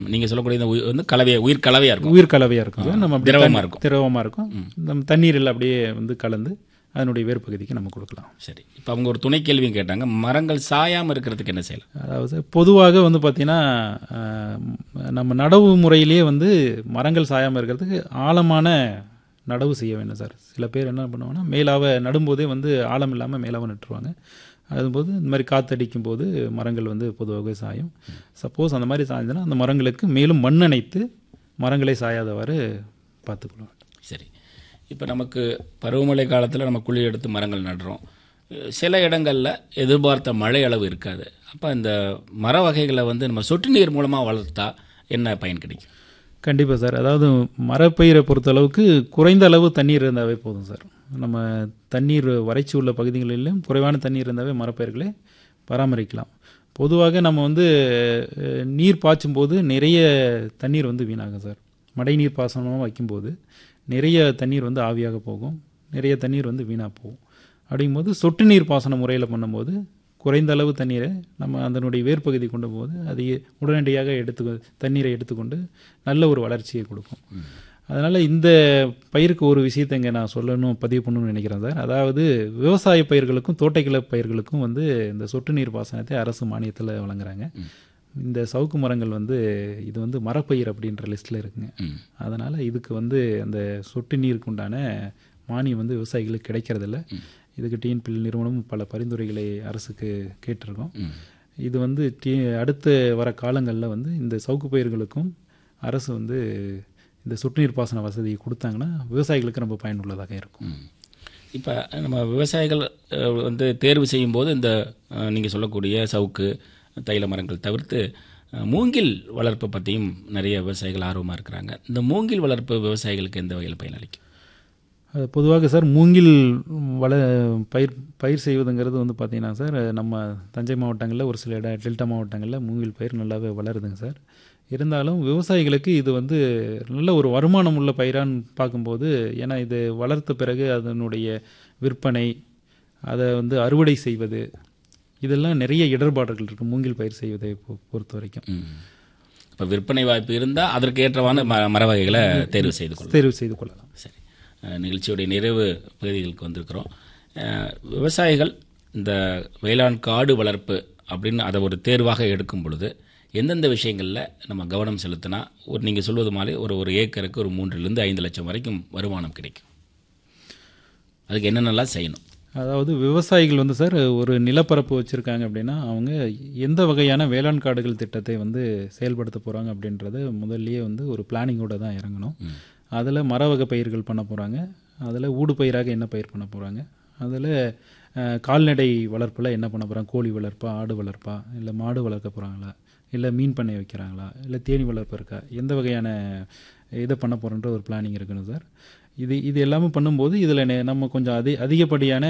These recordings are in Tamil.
நீங்கள் சொல்லக்கூடிய இந்த வந்து உயிர் கலவையாக இருக்கும். உயிர் கலவையாக இருக்கும் சார். நம்ம திரவமாக இருக்கும். திரவமாக இருக்கும். நம்ம தண்ணீரில் அப்படியே வந்து கலந்து அதனுடைய வேர் பகுதிக்கு நம்ம கொடுக்கலாம். சரி, இப்போ அவங்க ஒரு துணை கேள்வியும் கேட்டாங்க, மரங்கள் சாயாமல் இருக்கிறதுக்கு என்ன செய்யலாம்? அதாவது பொதுவாக வந்து பார்த்திங்கன்னா நம்ம நடவு முறையிலேயே வந்து மரங்கள் சாயாமல் இருக்கிறதுக்கு ஆழமான நடவு செய்ய வேண்டும் சார். சில பேர் என்ன பண்ணுவாங்கன்னா மேலாவை நடும்போதே வந்து ஆழம் இல்லாமல் மேலாவை நட்டுருவாங்க. அதுபோது இந்த மாதிரி காற்றடிக்கும் போது மரங்கள் வந்து பொதுவாகவே சாயும். சப்போஸ் அந்த மாதிரி சாய்ந்ததுன்னா அந்த மரங்களுக்கு மேலும் மண் அணைத்து மரங்களை சாயாதவாறு பார்த்துக்கணும். சரி, இப்போ நமக்கு பருவமழை காலத்தில் நம்ம குழி எடுத்து மரங்கள் நடுறோம். சில இடங்களில் எதிர்பார்த்த மழை அளவு இருக்காது. அப்போ இந்த மர வகைகளை வந்து நம்ம சொட்டு நீர் மூலமாக வளர்த்தா என்ன பயன் கிடைக்கும்? கண்டிப்பாக சார். அதாவது மரப்பயிரை பொறுத்தளவுக்கு குறைந்த அளவு தண்ணீர் இருந்தாவே போதும் சார். நம்ம தண்ணீர் வறட்சி உள்ள பகுதிகளிலும் குறைவான தண்ணீர் இருந்தாவே மரப்பயிர்களை பராமரிக்கலாம். பொதுவாக நம்ம வந்து நீர் பாய்ச்சும் போது நிறைய தண்ணீர் வந்து வீணாகும் சார். மடை நீர் பாசனமாக வைக்கும்போது நிறைய தண்ணீர் வந்து ஆவியாக போகும், நிறைய தண்ணீர் வந்து வீணாக போகும். அப்படிங்கும்போது சொட்டு நீர் பாசன முறையில் பண்ணும்போது குறைந்த அளவு தண்ணீரை நம்ம அதனுடைய வேர்பகுதி கொண்டு போது அது உடனடியாக தண்ணீரை எடுத்துக்கொண்டு நல்ல ஒரு வளர்ச்சியை கொடுக்கும். அதனால் இந்த பயிருக்கு ஒரு விஷயத்தை இங்கே நான் பதிவு பண்ணணும்னு நினைக்கிறேன் சார். அதாவது விவசாய பயிர்களுக்கும் தோட்டக்கலை பயிர்களுக்கும் வந்து இந்த சொட்டு நீர் பாசனத்தை அரசு மானியத்தில் வழங்குறாங்க. இந்த சவுக்கு மரங்கள் வந்து இது வந்து மரப்பயிர் அப்படின்ற லிஸ்ட்டில் இருக்குங்க. அதனால் இதுக்கு வந்து அந்த சொட்டு நீருக்கு உண்டான மானியம் வந்து விவசாயிகளுக்கு கிடைக்கிறதில்ல. இதுக்கு டிஎன்பிஎல் நிறுவனம் பல பரிந்துரைகளை அரசுக்கு கேட்டிருக்கோம். இது வந்து அடுத்த வர காலங்களில் வந்து இந்த சவுக்கு பயிர்களுக்கும் அரசு வந்து இந்த சொட்டு நீர் பாசன வசதியை கொடுத்தாங்கன்னா விவசாயிகளுக்கு ரொம்ப பயனுள்ளதாக இருக்கும். இப்போ நம்ம விவசாயிகள் வந்து தேர்வு செய்யும்போது இந்த நீங்கள் சொல்லக்கூடிய சவுக்கு தைல மரங்கள் தவிர்த்து மூங்கில் வளர்ப்பை பற்றியும் நிறைய விவசாயிகள் ஆர்வமாக இருக்கிறாங்க. இந்த மூங்கில் வளர்ப்பு விவசாயிகளுக்கு எந்த வகையில் பயனளிக்கும்? பொதுவாக சார் மூங்கில் பயிர் செய்வதுங்கிறது வந்து பார்த்திங்கன்னா சார், நம்ம தஞ்சை மாவட்டங்களில் ஒரு சில டெல்டா மாவட்டங்களில் மூங்கில் பயிர் நல்லாவே வளருதுங்க சார். இருந்தாலும் விவசாயிகளுக்கு இது வந்து நல்ல ஒரு வருமானம் உள்ள பயிரான்னு பார்க்கும்போது, ஏன்னா இது வளர்த்த பிறகு அதனுடைய விற்பனை, அதை வந்து அறுவடை செய்வது, இதெல்லாம் நிறைய இடர்பாடுகள் இருக்குது மூங்கில் பயிர் செய்வதை பொறுத்த வரைக்கும். இப்போ விற்பனை வாய்ப்பு இருந்தால் அதற்கு ஏற்றவான மர வகைகளை தேர்வு செய்து கொள்ளலாம். சரி, நிகழ்ச்சியுடைய நிறைவு பகுதிகளுக்கு வந்திருக்கிறோம். விவசாயிகள் இந்த வேளாண் காடு வளர்ப்பு அப்படின்னு அதை ஒரு தேர்வாக எடுக்கும் பொழுது எந்தெந்த விஷயங்களில் நம்ம கவனம் செலுத்தினா நீங்கள் சொல்வது மாதிரி ஒரு ஏக்கருக்கு ஒரு 3-5 லட்சம் வரைக்கும் வருமானம் கிடைக்கும்? அதுக்கு என்னென்னலாம் செய்யணும்? அதாவது விவசாயிகள் வந்து சார் ஒரு நிலப்பரப்பு வச்சுருக்காங்க அப்படின்னா அவங்க எந்த வகையான வேளாண் காடுகள் திட்டத்தை வந்து செயல்படுத்த போகிறாங்க அப்படின்றத முதல்லையே வந்து ஒரு பிளானிங்கோடு தான் இறங்கணும். அதில் மர வகை பயிர்கள் பண்ண போகிறாங்க, அதில் ஊடு பயிராக என்ன பயிர் பண்ண போகிறாங்க, அதில் கால்நடை வளர்ப்பில் என்ன பண்ண போகிறாங்க, கோழி வளர்ப்பா, ஆடு வளர்ப்பா, இல்லை மாடு வளர்க்க போகிறாங்களா, இல்லை மீன் பண்ணை வைக்கிறாங்களா, இல்லை தேனி வளர்ப்பு இருக்கா, எந்த வகையான இதை பண்ண போகிறோன்ற ஒரு பிளானிங் இருக்கணும் சார். இது எல்லாமே பண்ணும்போது இதில் நம்ம கொஞ்சம் அதிகப்படியான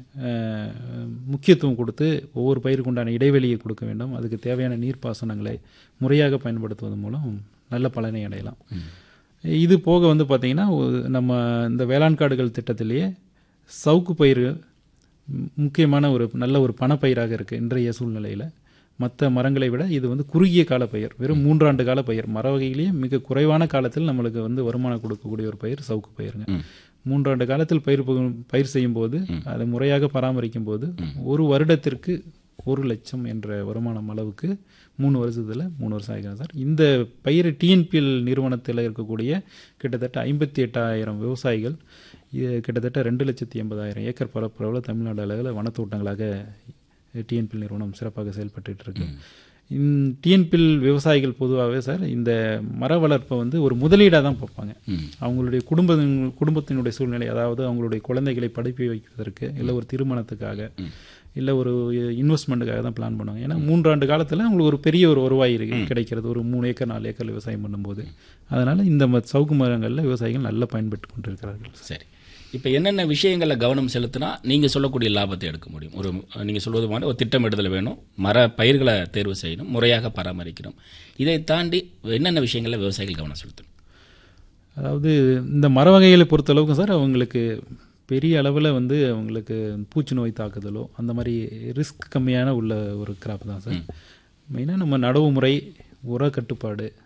முக்கியத்துவம் கொடுத்து ஒவ்வொரு பயிருக்கு உண்டான இடைவெளியை கொடுக்க வேண்டும். அதுக்கு தேவையான நீர்ப்பாசனங்களை முறையாக பயன்படுத்துவதன் மூலம் நல்ல பலனை அடையலாம். இது போக வந்து பார்த்திங்கன்னா நம்ம இந்த வேளாண் காடுகள் திட்டத்திலேயே சவுக்கு பயிர் முக்கியமான நல்ல ஒரு பணப்பயிராக இருக்குது இன்றைய சூழ்நிலையில். மற்ற மரங்களை விட இது வந்து குறுகிய கால பயிர், வெறும் 3 ஆண்டு கால பயிர். மர வகையிலேயே மிக குறைவான காலத்தில் நம்மளுக்கு வந்து வருமானம் கொடுக்கக்கூடிய ஒரு பயிர் சவுக்கு பயிருங்க. 3 ஆண்டு காலத்தில் பயிர் செய்யும் போது அதை முறையாக பராமரிக்கும் போது ஒரு வருடத்திற்கு 1 லட்சம் என்ற வருமானம் அளவுக்கு 3 வருஷத்தில் 3 வருஷம் ஆகிக்கிறேன் சார். இந்த பயிர் டிஎன்பிஎல் நிறுவனத்தில் இருக்கக்கூடிய கிட்டத்தட்ட 58,000 விவசாயிகள் கிட்டத்தட்ட 2,80,000 ஏக்கர் பரப்பளவில் தமிழ்நாடு அளவில் வனத்தோட்டங்களாக டிஎன்பிஎல் நிறுவனம் சிறப்பாக செயல்பட்டு இருக்கு. டிஎன்பிஎல் விவசாயிகள் பொதுவாகவே சார் இந்த மர வளர்ப்பை வந்து ஒரு முதலீடாக தான் பார்ப்பாங்க. அவங்களுடைய குடும்பத்தினுடைய சூழ்நிலை, அதாவது அவங்களுடைய குழந்தைகளை படிப்பு வைப்பதற்கு, இல்லை ஒரு திருமணத்துக்காக, இல்லை ஒரு இன்வெஸ்ட்மெண்ட்டுக்காக தான் பிளான் பண்ணுவாங்க. ஏன்னா 3 ஆண்டு காலத்தில் அவங்களுக்கு ஒரு பெரிய ஒரு வருவாய் கிடைக்கிறது, ஒரு 3 ஏக்கர் 4 ஏக்கர் விவசாயம் பண்ணும்போது. அதனால் இந்த சவுக்கு மரங்களில் விவசாயிகள் நல்லா பயன்பெற்று கொண்டிருக்கிறார்கள். சரி, இப்போ என்னென்ன விஷயங்களில் கவனம் செலுத்தினா நீங்கள் சொல்லக்கூடிய லாபத்தை எடுக்க முடியும்? நீங்கள் சொல்வது மாதிரி ஒரு திட்டமிடுதல் வேணும், மர பயிர்களை தேர்வு செய்யணும், முறையாக பராமரிக்கணும். இதை தாண்டி என்னென்ன விஷயங்களில் விவசாயிகள் கவனம் செலுத்தணும்? அதாவது இந்த மர வகைகளை பொறுத்தளவுக்கு சார் அவங்களுக்கு பெரிய அளவில் வந்து அவங்களுக்கு பூச்சி நோய் தாக்குதலோ அந்த மாதிரி ரிஸ்க் கம்மியான உள்ள ஒரு கிராப் தான் சார். மெயினாக நம்ம நடவு முறை, உர கட்டுப்பாடு,